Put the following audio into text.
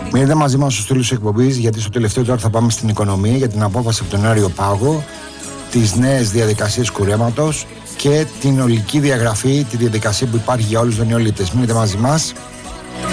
Μείνετε μαζί μας στους τέλους της εκπομπής, γιατί στο τελευταίο τώρα θα πάμε στην οικονομία για την απόφαση από τον Άριο Πάγο, τις νέες διαδικασίες κουρέματος και την ολική διαγραφή, τη διαδικασία που υπάρχει για όλους τους δανειολήπτες. Μείνετε μαζί μας.